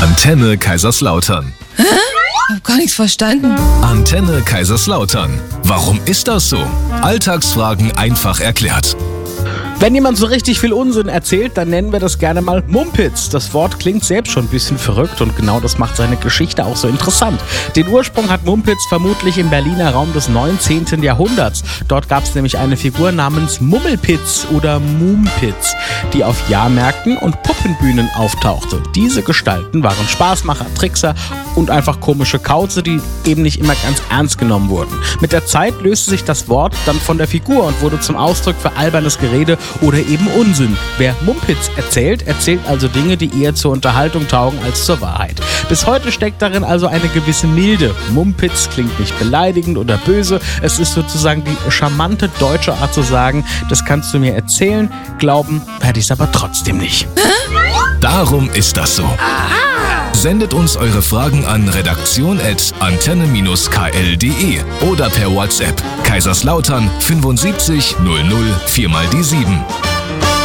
Antenne Kaiserslautern. Hab gar nichts verstanden. Antenne Kaiserslautern. Warum ist das so? Alltagsfragen einfach erklärt. Wenn jemand so richtig viel Unsinn erzählt, dann nennen wir das gerne mal Mumpitz. Das Wort klingt selbst schon ein bisschen verrückt und genau das macht seine Geschichte auch so interessant. Den Ursprung hat Mumpitz vermutlich im Berliner Raum des 19. Jahrhunderts. Dort gab es nämlich eine Figur namens Mummelpitz oder Mumpitz, die auf Jahrmärkten und Puppenbühnen auftauchte. Diese Gestalten waren Spaßmacher, Trickser und einfach komische Kauze, die eben nicht immer ganz ernst genommen wurden. Mit der Zeit löste sich das Wort dann von der Figur und wurde zum Ausdruck für albernes Gerede oder eben Unsinn. Wer Mumpitz erzählt also Dinge, die eher zur Unterhaltung taugen als zur Wahrheit. Bis heute steckt darin also eine gewisse Milde. Mumpitz klingt nicht beleidigend oder böse. Es ist sozusagen die charmante deutsche Art zu sagen, das kannst du mir erzählen, glauben werde ich es aber trotzdem nicht. Darum ist das so. Sendet uns eure Fragen an redaktion@antenne-kl.de oder per WhatsApp Kaiserslautern 75 00 4 mal die 7.